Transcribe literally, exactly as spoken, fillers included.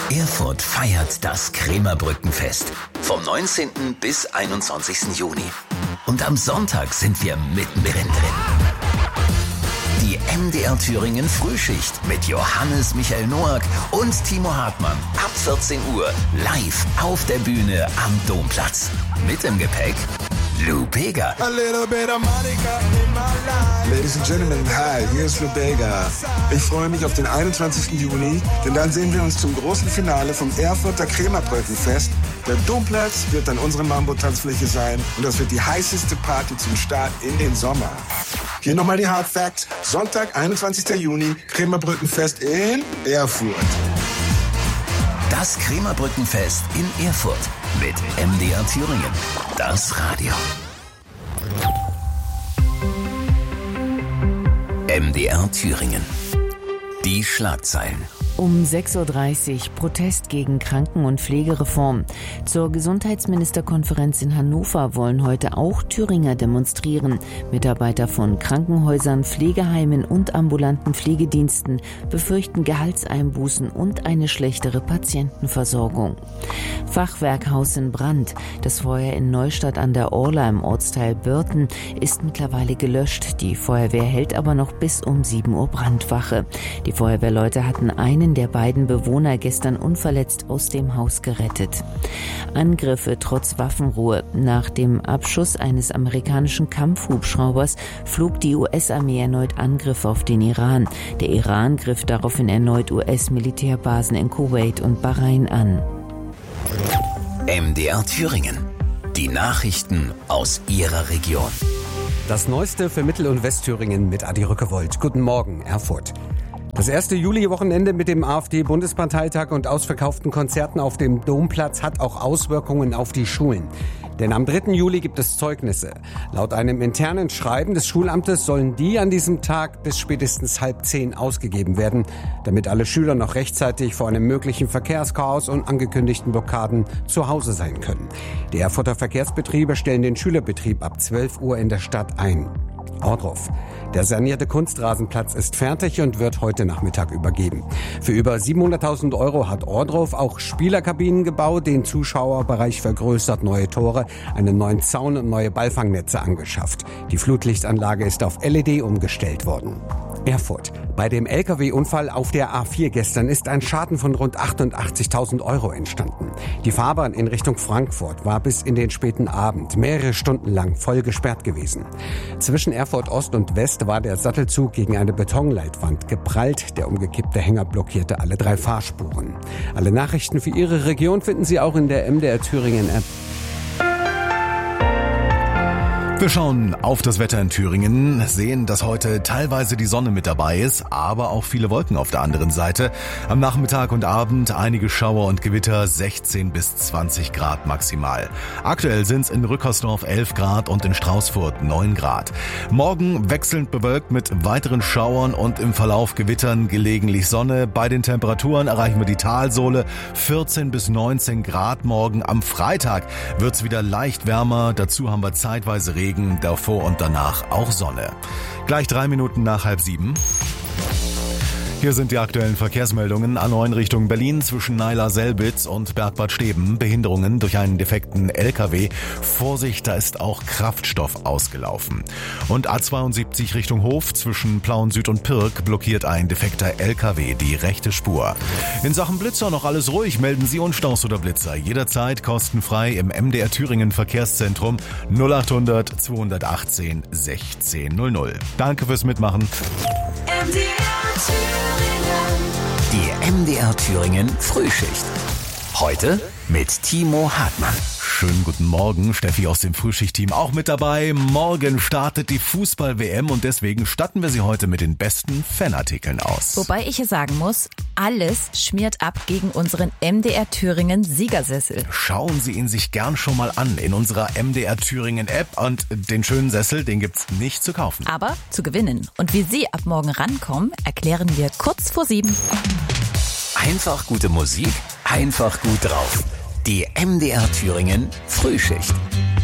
Erfurt feiert das Krämerbrückenfest vom neunzehnten bis einundzwanzigsten Juni. Und am Sonntag sind wir mittendrin drin. Die M D R Thüringen Frühschicht mit Johannes Michael Noack und Timo Hartmann. Ab vierzehn Uhr live auf der Bühne am Domplatz. Mit im Gepäck Lou Bega. A little bit of Monica in my life. Ladies and Gentlemen, hi, hier ist Lou Bega. Ich freue mich auf den einundzwanzigsten Juni, denn dann sehen wir uns zum großen Finale vom Erfurter Krämerbrückenfest. Der Domplatz wird dann unsere Mambo-Tanzfläche sein und das wird die heißeste Party zum Start in den Sommer. Hier nochmal die Hard Facts. Sonntag, einundzwanzigsten Juni, Krämerbrückenfest in Erfurt. Das Krämerbrückenfest in Erfurt mit M D R Thüringen. Das Radio. M D R Thüringen. Die Schlagzeilen. Um sechs Uhr dreißig Protest gegen Kranken- und Pflegereform. Zur Gesundheitsministerkonferenz in Hannover wollen heute auch Thüringer demonstrieren. Mitarbeiter von Krankenhäusern, Pflegeheimen und ambulanten Pflegediensten befürchten Gehaltseinbußen und eine schlechtere Patientenversorgung. Fachwerkhaus in Brand. Das Feuer in Neustadt an der Orla im Ortsteil Börten ist mittlerweile gelöscht. Die Feuerwehr hält aber noch bis um sieben Uhr Brandwache. Die Feuerwehrleute hatten einen der beiden Bewohner gestern unverletzt aus dem Haus gerettet. Angriffe trotz Waffenruhe. Nach dem Abschuss eines amerikanischen Kampfhubschraubers flog die U S-Armee erneut Angriffe auf den Iran. Der Iran griff daraufhin erneut U S-Militärbasen in Kuwait und Bahrain an. M D R Thüringen. Die Nachrichten aus Ihrer Region. Das Neueste für Mittel- und Westthüringen mit Adi Rückewold. Guten Morgen, Erfurt. Das erste Juli-Wochenende mit dem AfD-Bundesparteitag und ausverkauften Konzerten auf dem Domplatz hat auch Auswirkungen auf die Schulen. Denn am dritten Juli gibt es Zeugnisse. Laut einem internen Schreiben des Schulamtes sollen die an diesem Tag bis spätestens halb zehn ausgegeben werden, damit alle Schüler noch rechtzeitig vor einem möglichen Verkehrschaos und angekündigten Blockaden zu Hause sein können. Die Erfurter Verkehrsbetriebe stellen den Schülerbetrieb ab zwölf Uhr in der Stadt ein. Ohrdruf. Der sanierte Kunstrasenplatz ist fertig und wird heute Nachmittag übergeben. Für über siebenhunderttausend Euro hat Ohrdruf auch Spielerkabinen gebaut, den Zuschauerbereich vergrößert, neue Tore, einen neuen Zaun und neue Ballfangnetze angeschafft. Die Flutlichtanlage ist auf L E D umgestellt worden. Erfurt. Bei dem L K W-Unfall auf der A vier gestern ist ein Schaden von rund achtundachtzigtausend Euro entstanden. Die Fahrbahn in Richtung Frankfurt war bis in den späten Abend mehrere Stunden lang voll gesperrt gewesen. Zwischen Erfurt Ost und West war der Sattelzug gegen eine Betonleitwand geprallt. Der umgekippte Hänger blockierte alle drei Fahrspuren. Alle Nachrichten für Ihre Region finden Sie auch in der M D R Thüringen App. Wir schauen auf das Wetter in Thüringen, sehen, dass heute teilweise die Sonne mit dabei ist, aber auch viele Wolken auf der anderen Seite. Am Nachmittag und Abend einige Schauer und Gewitter, sechzehn bis zwanzig Grad maximal. Aktuell sind es in Rückersdorf elf Grad und in Straußfurt neun Grad. Morgen wechselnd bewölkt mit weiteren Schauern und im Verlauf Gewittern, gelegentlich Sonne. Bei den Temperaturen erreichen wir die Talsohle, vierzehn bis neunzehn Grad morgen. Am Freitag wird es wieder leicht wärmer, dazu haben wir zeitweise Regen. Davor und danach auch Sonne. Gleich drei Minuten nach halb sieben. Hier sind die aktuellen Verkehrsmeldungen. A neun Richtung Berlin zwischen Naila-Selbitz und Bergbad Steben. Behinderungen durch einen defekten L K W. Vorsicht, da ist auch Kraftstoff ausgelaufen. Und A zweiundsiebzig Richtung Hof zwischen Plauen Süd und Pirk blockiert ein defekter L K W die rechte Spur. In Sachen Blitzer noch alles ruhig. Melden Sie Unstaus oder Blitzer jederzeit kostenfrei im M D R Thüringen Verkehrszentrum null achthundert zweihundertachtzehn sechzehn null null. Danke fürs Mitmachen. M D R Thüringen. Die M D R Thüringen Frühschicht. Heute mit Timo Hartmann. Schönen guten Morgen, Steffi aus dem Frühschichtteam auch mit dabei. Morgen startet die Fußball-W M und deswegen statten wir Sie heute mit den besten Fanartikeln aus. Wobei ich hier sagen muss, alles schmiert ab gegen unseren M D R Thüringen Siegersessel. Schauen Sie ihn sich gern schon mal an in unserer M D R Thüringen App und den schönen Sessel, den gibt's nicht zu kaufen. Aber zu gewinnen. Und wie Sie ab morgen rankommen, erklären wir kurz vor sieben. Einfach gute Musik, einfach gut drauf. Die M D R Thüringen Frühschicht.